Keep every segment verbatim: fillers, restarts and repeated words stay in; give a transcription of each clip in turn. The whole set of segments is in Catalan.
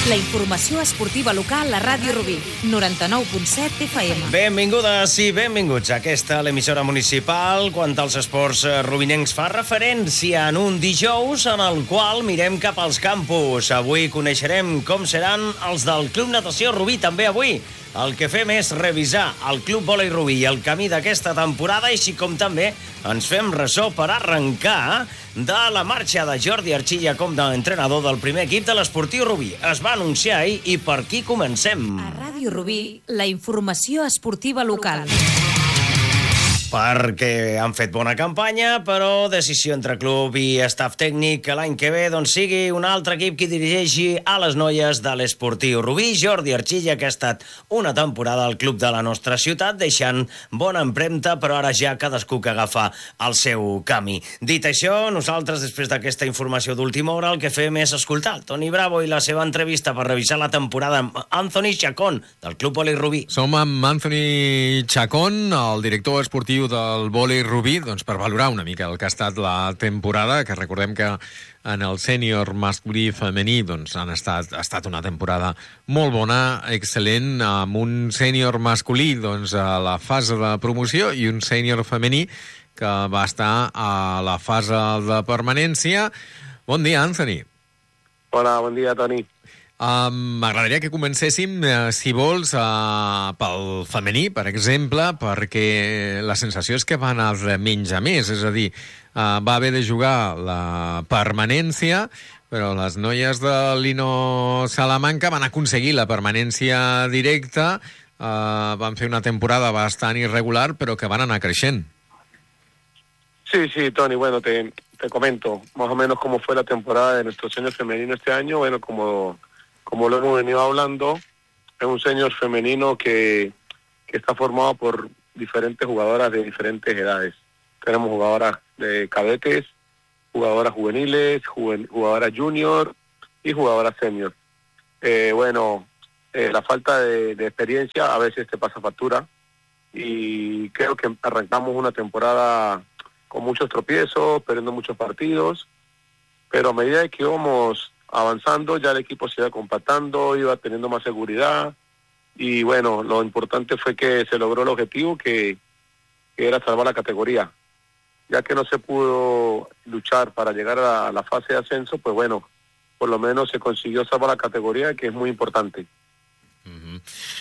La informació esportiva local a Ràdio Rubí, noranta-nou punt set F M. Benvingudes i benvinguts a aquesta, l'emissora municipal, quan els esports rubinencs fa referència en un dijous en el qual mirem cap als campus. Avui coneixerem com seran els del Club Natació Rubí, també avui. El que fem és revisar el Club Vòlei Rubí i el camí d'aquesta temporada, així com també ens fem ressò per arrencar de la marxa de Jordi Archilla com d'entrenador del primer equip de l'Esportiu Rubí. Es va anunciar ahir i per aquí comencem. A Ràdio Rubí, la informació esportiva local. Perquè han fet bona campanya, però decisió entre club i staff tècnic que l'any que ve doncs, sigui un altre equip que dirigeixi a les noies de l'Esportiu Rubí. Jordi Archilla, que ha estat una temporada al club de la nostra ciutat, deixant bona empremta, però ara ja cadascú que agafa el seu camí. Dit això, nosaltres, després d'aquesta informació d'última hora, el que fem és escoltar el Toni Bravo i la seva entrevista per revisar la temporada amb Anthony Chacón, del Club Vòlei Rubí. Som amb Anthony Chacón, el director esportiu del Vòlei Rubí, doncs per valorar una mica el que ha estat la temporada, que recordem que en el sènior masculí i femení doncs han estat, ha estat una temporada molt bona, excel·lent, amb un sènior masculí doncs a la fase de promoció i un sènior femení que va estar a la fase de permanència. Bon dia, Anthony. Hola, bon dia, Toni. Um, M'agradaria que comencéssim, uh, si vols, uh, pel femení, per exemple, perquè la sensació és que va anar de menys a més, és a dir, uh, va haver de jugar la permanència, però les noies de l'Ino Salamanca van aconseguir la permanència directa, uh, van fer una temporada bastant irregular, però que van anar creixent. Sí, sí, Toni, bueno, te, te comento más o menos cómo fue la temporada de nuestro senior femenino este año. Bueno, como... Como lo hemos venido hablando, es un senior femenino que, que está formado por diferentes jugadoras de diferentes edades. Tenemos jugadoras de cadetes, jugadoras juveniles, juven, jugadoras junior y jugadoras senior. Eh, bueno, eh, la falta de, de experiencia a veces te pasa factura y creo que arrancamos una temporada con muchos tropiezos, perdiendo muchos partidos, pero a medida que íbamos avanzando, ya el equipo se iba compactando, iba teniendo más seguridad y bueno, lo importante fue que se logró el objetivo que, que era salvar la categoría. Ya que no se pudo luchar para llegar a la fase de ascenso, pues bueno, por lo menos se consiguió salvar la categoría, que es muy importante. Uh-huh.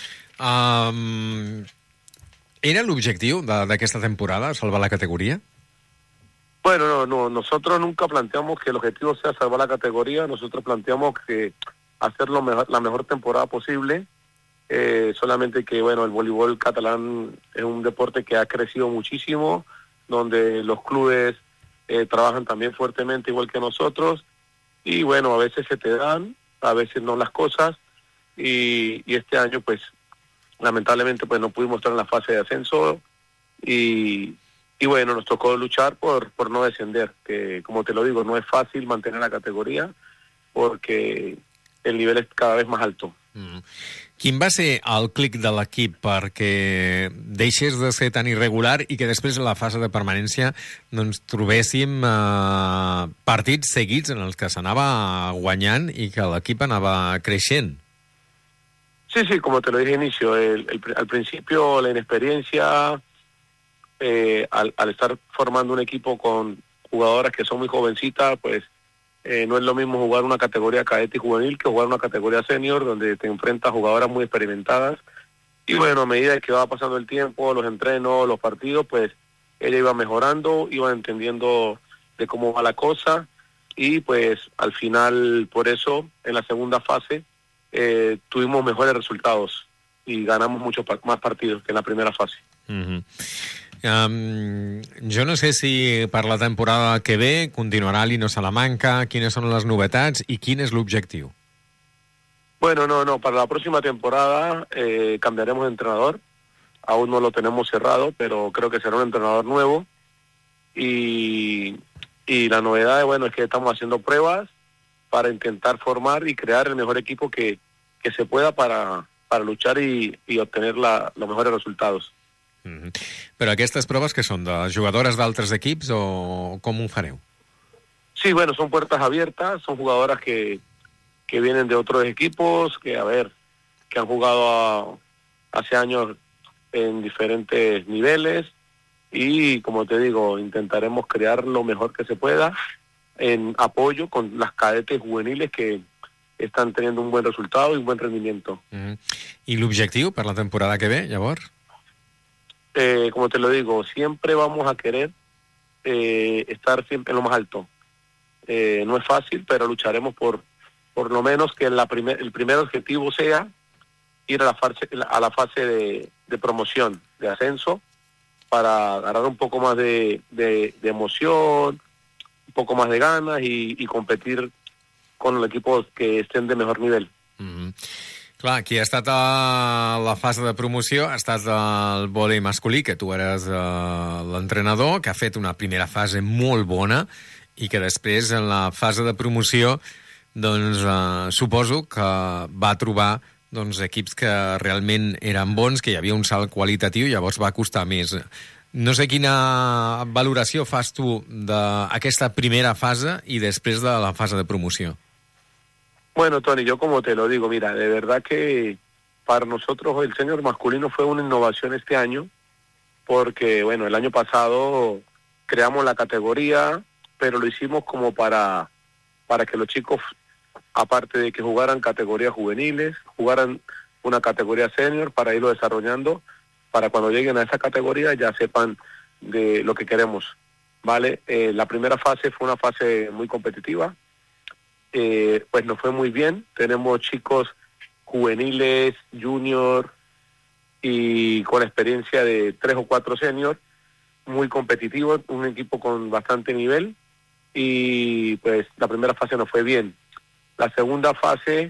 um, ¿Era l'objectiu d'aquesta temporada, salvar la categoría? Bueno, no, no, nosotros nunca planteamos que el objetivo sea salvar la categoría, nosotros planteamos que hacer lo mejor, la mejor temporada posible, eh, solamente que, bueno, el voleibol catalán es un deporte que ha crecido muchísimo, donde los clubes eh, trabajan también fuertemente igual que nosotros, y bueno, a veces se te dan, a veces no las cosas, y, y este año, pues, lamentablemente, pues no pudimos estar en la fase de ascenso, y... Y bueno, nos tocó luchar por, por no descender, que como te lo digo, no es fácil mantener la categoría porque el nivel és cada vez més alto. Mm. Quin va ser el clic de l'equip perquè deixés de ser tan irregular i que després a la fase de permanència doncs, trobéssim eh, partits seguits en els que s'anava guanyant i que l'equip anava creixent? Sí, sí, como te lo dije al inicio, el, el, al principio la inexperiencia... Eh, al, al estar formando un equipo con jugadoras que son muy jovencitas, pues eh, no es lo mismo jugar una categoría cadete y juvenil que jugar una categoría senior, donde te enfrentas a jugadoras muy experimentadas. Y bueno, a medida que va pasando el tiempo, los entrenos, los partidos, pues ella iba mejorando, iba entendiendo de cómo va la cosa y pues al final, por eso, en la segunda fase, eh, tuvimos mejores resultados y ganamos muchos más partidos que en la primera fase. Uh-huh. Um, jo no sé si per la temporada que ve continuarà l'Ino Salamanca, quines són les novetats i quin és l'objectiu. Bueno, no, no, para la próxima temporada eh, cambiaremos de entrenador, aún no lo tenemos cerrado, pero creo que será un entrenador nuevo y, y la novedad, bueno, es que estamos haciendo pruebas para intentar formar y crear el mejor equipo que, que se pueda para, para luchar y, y obtener la, los mejores resultados. Mm-hmm. Però aquestes proves que són de jugadores d'altres equips o com ho fareu? Sí, bueno, son puertas abiertas, son jugadoras que, que vienen de otros equipos, que a ver, que han jugado a, hace años en diferentes niveles, y como te digo, intentaremos crear lo mejor que se pueda en apoyo con las cadetes juveniles que están teniendo un buen resultado y un buen rendimiento. Mm-hmm. I l'objectiu per la temporada que ve, llavors? Eh, como te lo digo, siempre vamos a querer eh, estar siempre en lo más alto. Eh, no es fácil, pero lucharemos por por lo menos que la primer, el primer objetivo sea ir a la fase, a la fase de, de promoción, de ascenso, para ganar un poco más de, de, de emoción, un poco más de ganas y, y competir con los equipos que estén de mejor nivel. Mm-hmm. Clar, qui ha estat a la fase de promoció ha estat el vòlei masculí, que tu eres uh, l'entrenador, que ha fet una primera fase molt bona i que després, en la fase de promoció, doncs uh, suposo que va trobar doncs, equips que realment eren bons, que hi havia un salt qualitatiu i llavors va costar més. No sé quina valoració fas tu d'aquesta primera fase i després de la fase de promoció. Bueno, Tony, yo como te lo digo, mira, de verdad que para nosotros el senior masculino fue una innovación este año, porque, bueno, el año pasado creamos la categoría, pero lo hicimos como para, para que los chicos, aparte de que jugaran categorías juveniles, jugaran una categoría senior para irlo desarrollando, para cuando lleguen a esa categoría ya sepan de lo que queremos, ¿vale? Eh, la primera fase fue una fase muy competitiva. Eh, pues nos fue muy bien, tenemos chicos juveniles, junior y con experiencia de tres o cuatro senior, muy competitivos, un equipo con bastante nivel, y pues la primera fase nos fue bien. La segunda fase,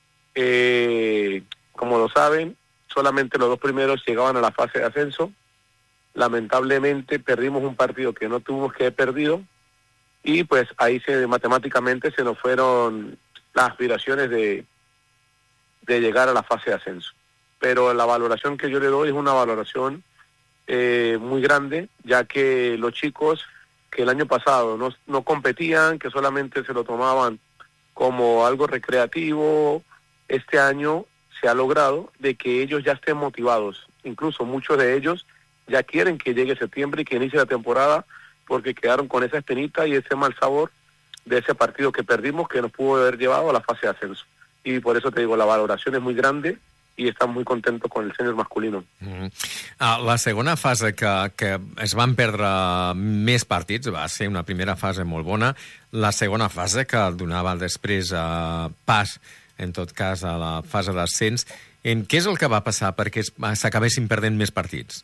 eh, como lo saben, solamente los dos primeros llegaban a la fase de ascenso. Lamentablemente perdimos un partido que no tuvimos que haber perdido, y pues ahí se matemáticamente se nos fueron las aspiraciones de, de llegar a la fase de ascenso. Pero la valoración que yo le doy es una valoración eh, muy grande, ya que los chicos que el año pasado no, no competían, que solamente se lo tomaban como algo recreativo, este año se ha logrado de que ellos ya estén motivados. Incluso muchos de ellos ya quieren que llegue septiembre y que inicie la temporada, porque quedaron con esa espinita y ese mal sabor de ese partido que perdimos, que nos pudo haber llevado a la fase de ascenso. Y por eso te digo, la valoración es muy grande i estan muy contentos con el sènior masculino. Mm-hmm. Ah, la segona fase que, que es van perdre més partits va ser una primera fase molt bona. La segona fase que donava després eh, pas, en tot cas, a la fase d'ascens. En què és el que va passar perquè s'acabessin perdent més partits?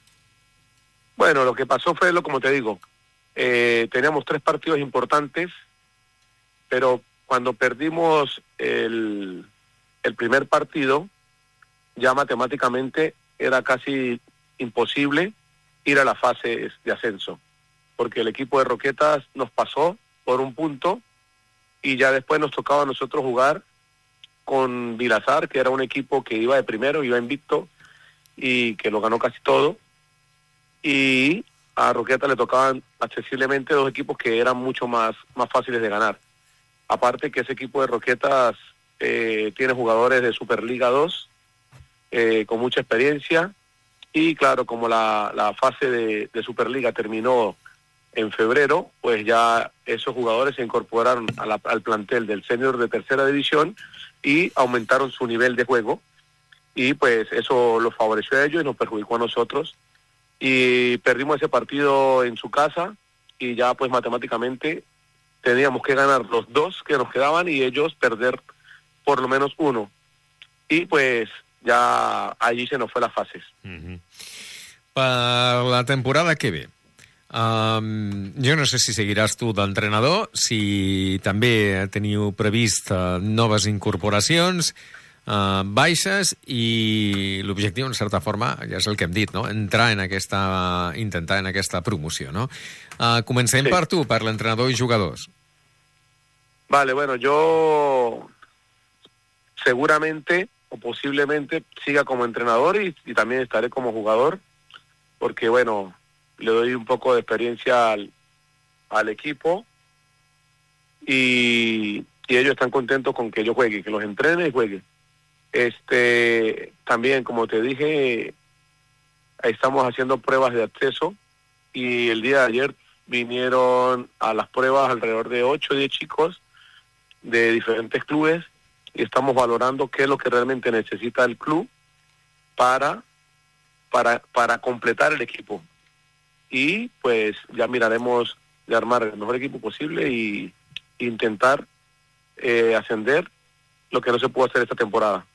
Bueno, lo que pasó fue lo como te digo. Eh, teníamos tres partidos importantes, pero cuando perdimos el, el primer partido, ya matemáticamente era casi imposible ir a la fase de ascenso, porque el equipo de Roquetas nos pasó por un punto y ya después nos tocaba a nosotros jugar con Vilazar, que era un equipo que iba de primero, iba invicto y que lo ganó casi todo, y a Roquetas le tocaban accesiblemente dos equipos que eran mucho más, más fáciles de ganar. Aparte que ese equipo de Roquetas eh, tiene jugadores de Superliga dos, eh, con mucha experiencia, y claro, como la, la fase de, de Superliga terminó en febrero, pues ya esos jugadores se incorporaron a la, al plantel del senior de tercera división y aumentaron su nivel de juego, y pues eso los favoreció a ellos y nos perjudicó a nosotros, y perdimos ese partido en su casa, y ya pues matemáticamente teníamos que ganar los dos que nos quedaban y ellos perder por lo menos uno, y pues ya allí se nos fue las fases. Mm-hmm. Per la temporada que ve, um, jo no sé si seguiràs tu d'entrenador, si també teniu previst uh, noves incorporacions, uh, baixes, i l'objectiu, en certa forma, ja és el que hem dit, no? Entrar en aquesta, uh, intentar en aquesta promoció, no? Uh, comencem sí. per tu, per l'entrenador i jugadors. Vale, bueno, yo seguramente o posiblemente siga como entrenador y, y también estaré como jugador, porque bueno, le doy un poco de experiencia al, al equipo, y y ellos están contentos con que yo juegue, que los entrene y juegue. Este, también, como te dije, estamos haciendo pruebas de acceso y el día de ayer vinieron a las pruebas alrededor de ocho o diez chicos de diferentes clubes y estamos valorando qué es lo que realmente necesita el club para, para, para completar el equipo. Y pues ya miraremos de armar el mejor equipo posible y intentar eh, ascender lo que no se pudo hacer esta temporada.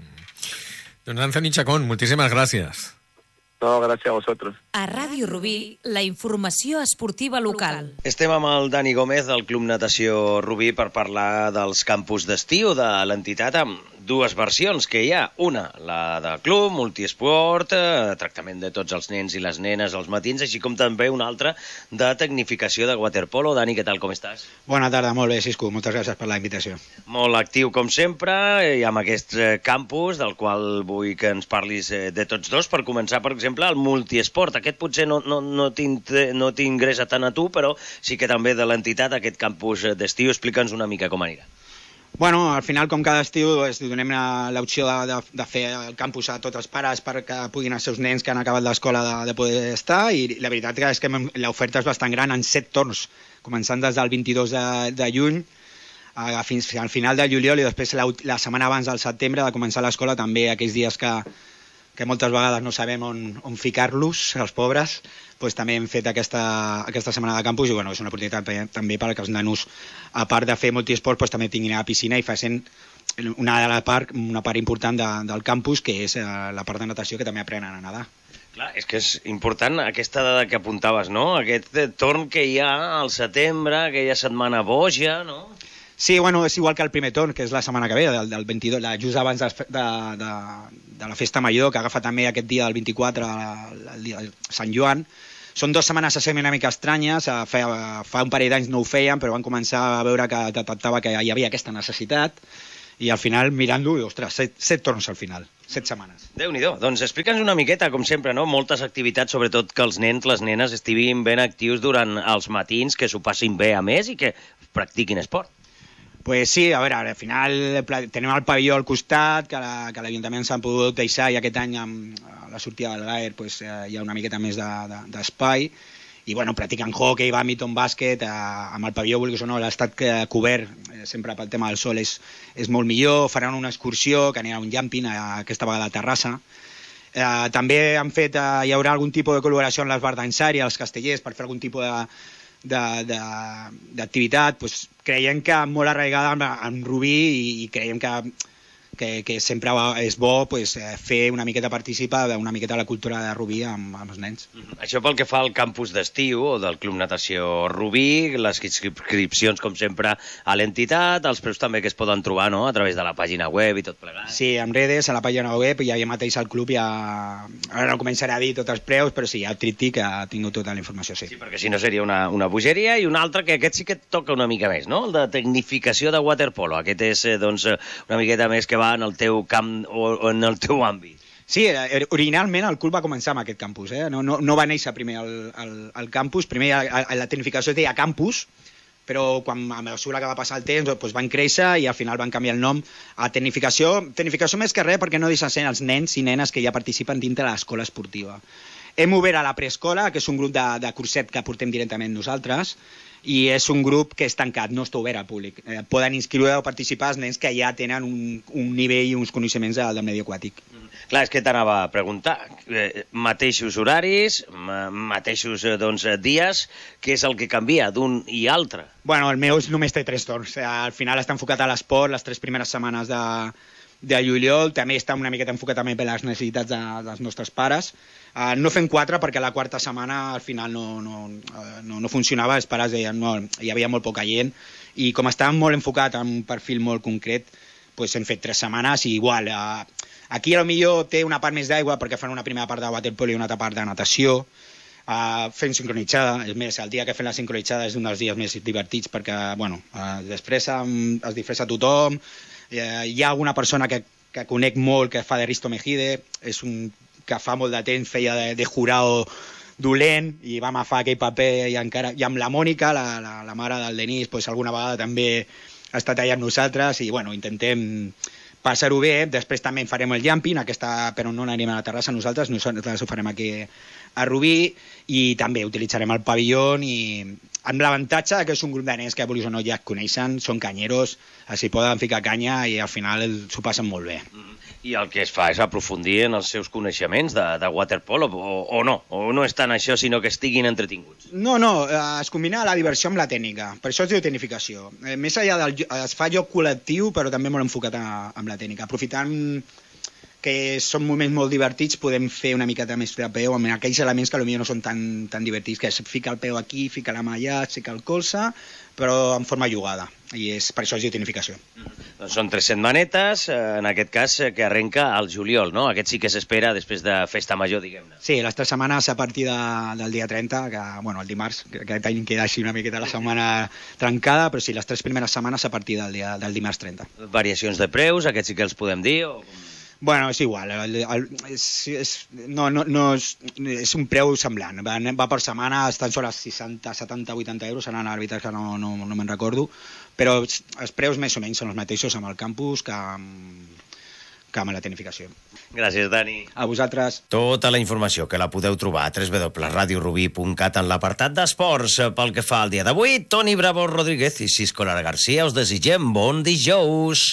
Doncs Anthony Chacón, moltíssimes gràcies. No, gràcies a vosaltres. A Ràdio Rubí, la informació esportiva local. Estem amb el Dani Gómez del Club Natació Rubí per parlar dels campus d'estiu de l'entitat amb dues versions que hi ha. Una, la del club, multiesport, eh, tractament de tots els nens i les nenes als matins, així com també una altra de tecnificació de waterpolo. Dani, què tal, com estàs? Bona tarda, molt bé, Cisco. Moltes gràcies per la invitació. Molt actiu, com sempre, i amb aquest campus, del qual vull que ens parlis de tots dos. Per començar, per exemple, el multiesport. Aquest potser no, no, no t'ingressa tant a tu, però sí que també de l'entitat, aquest campus d'estiu. Explica'ns una mica com anirà. Bueno, al final, com cada estiu, donem l'opció de, de, de fer el campus a tots els pares perquè puguin els seus nens que han acabat l'escola de, de poder estar, i la veritat és que l'oferta és bastant gran en set torns, començant des del vint-i-dos de, de juny a, fins al final de juliol, i després la, la setmana abans del setembre de començar l'escola, també aquells dies que, que moltes vegades no sabem on, on ficar-los, els pobres, doncs també hem fet aquesta, aquesta setmana de campus, i bueno, és una oportunitat també perquè els nanos, a part de fer multiesport, doncs també tinguin a la piscina i facin una, de la part, una part important de, del campus, que és la part de natació, que també aprenen a nedar. Clar, és que és important aquesta dada que apuntaves, no? Aquest torn que hi ha al setembre, aquella setmana boja, no? Sí, bueno, és igual que el primer torn, que és la setmana que ve, del, del vint-i-dos, just abans de, de, de, de la festa major, que agafa també aquest dia del vint-i-quatre, el, el dia de Sant Joan. Són dues setmanes a ser una mica estranyes, fa, fa un parell d'anys no ho feien, però van començar a veure que detectava que hi havia aquesta necessitat, i al final, mirant-ho, ostres, set, set torns al final, set setmanes. Déu-n'hi-do. Doncs explica'ns una miqueta, com sempre, no? Moltes activitats, sobretot que els nens, les nenes, estiguin ben actius durant els matins, que s'ho passin bé a més i que practiquin esport. Pues sí, a veure, al final tenim el pavelló al costat, que l'Ajuntament s'ha pogut deixar, i aquest any amb la sortida del Gaer pues, eh, hi ha una miqueta més d'espai, de, de, i bueno, practiquen hockey, bàdminton, bàsquet, eh, amb el pavelló, vulguis o no, l'estat cobert, eh, sempre pel tema del sol és, és molt millor, faran una excursió, que anirà un jumping, eh, aquesta vegada a Terrassa. Eh, també han fet, eh, hi haurà algun tipus de col·laboració amb les Bars d'Ensari, els castellers, per fer algun tipus de d'activitat, pues, creiem que molt arraigada en, en Rubí, i, i creiem que, que, que sempre és bo pues, fer una miqueta participar d'una miqueta la cultura de Rubí amb, amb els nens. Mm-hmm. Això pel que fa al campus d'estiu o del Club Natació Rubí, les inscripcions com sempre a l'entitat, els preus també que es poden trobar, no?, a través de la pàgina web i tot plegat. Sí, en redes, a la pàgina web, i ja mateix al club ja... Ara no començaré a dir tots els preus, però sí, el tríptic ha tingut tota la informació, sí. Sí, perquè si no seria una, una bogeria. I un altre que aquest sí que et toca una mica més, no?, el de tecnificació de waterpolo. Aquest és doncs, una miqueta més que va en el teu camp o en el teu àmbit. Sí, originalment el club va començar amb aquest campus, eh? no, no, no va néixer primer el, el, el campus, primer a, a la tecnificació es deia campus, però quan a mesura que va passar el temps doncs van créixer i al final van canviar el nom a tecnificació. Tecnificació més que res perquè no deixen ser els nens i nenes que ja participen dintre de l'escola esportiva. Hem obert a la preescola, que és un grup de, de curset que portem directament nosaltres, i és un grup que és tancat, no està obert al públic. Eh, poden inscriure o participar els nens que ja tenen un, un nivell i uns coneixements del, del medi aquàtic. Mm. Clar, és que t'anava a preguntar. Eh, mateixos horaris, ma mateixos eh, doncs, dies, què és el que canvia d'un i altre? Bueno, el meu només té tres torns. Eh, al final està enfocat a l'esport les tres primeres setmanes de, de juliol. També està una miqueta enfocat també per les necessitats de, dels nostres pares. Uh, no fem quatre perquè la quarta setmana al final no, no, no, no funcionava, els pares deien no, hi havia molt poca gent, i com estàvem molt enfocat en un perfil molt concret, pues hem fet tres setmanes i igual. Uh, aquí potser té una part més d'aigua perquè fan una primera part de waterpolo i una altra part de natació, uh, fent sincronitzada, és més, el dia que fem la sincronitzada és un dels dies més divertits perquè, bueno, uh, després um, es disfressa tothom, uh, hi ha alguna persona que, que conec molt que fa de Risto Mejide, és un que fa molt de temps feia de, de jurado dolent i vam agafar aquell paper i encara i amb la Mònica, la, la, la mare del Denis, pues, alguna vegada també ha estat allà amb nosaltres i, bueno, intentem passar-ho bé. Després també en farem el jumping, aquesta, però no anirem a la terrassa nosaltres, nosaltres ho farem aquí a Rubí, i també utilitzarem el pavelló, i amb l'avantatge que és un grup de nens que, vulguis o no, ja et coneixen, són canyeros, així poden ficar canya i al final s'ho passen molt bé. Mm. I el que es fa és aprofundir en els seus coneixements de, de waterpolo, o, o no? O no és tant això, sinó que estiguin entretinguts? No, no, es combina la diversió amb la tècnica, per això es diu tecnificació. Eh, més enllà del... es fa joc col·lectiu, però també molt enfocat a, amb la tècnica. Aprofitant que són moments molt divertits, podem fer una miqueta més de peu amb aquells elements que potser no són tan, tan divertits, que es fica el peu aquí, fica la mà allà, fica el colze, però en forma jugada, i és, per això es diu tecnificació. Mm-hmm. Doncs són tres setmanetes, en aquest cas, que arrenca al juliol, no? Aquest sí que s'espera després de festa major, diguem-ne. Sí, les tres setmanes a partir de, del dia trenta, que, bueno, el dimarts, que aquest any queda així una miqueta la setmana trencada, però sí, les tres primeres setmanes a partir del, dia, del dimarts trenta. Variacions de preus, aquests sí que els podem dir, o... Bueno, és igual, el, el, és, és, no, no, no és, és un preu semblant, va, va per setmana, estan sobre seixanta, setanta, vuitanta euros, seran àrbitres que no, no, no me'n recordo, però els preus més o menys són els mateixos amb el campus que amb, que amb la tecnificació. Gràcies, Dani. A vosaltres. Tota la informació que la podeu trobar a w w w punt radio rubí punt cat en l'apartat d'esports. Pel que fa al dia d'avui, Toni Bravo Rodríguez i Cisco Lara Garcia us desitgem bon dijous.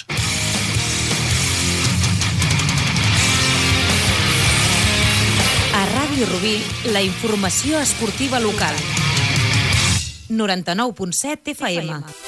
A Ràdio Rubí, la informació esportiva local. noranta-nou punt set F M.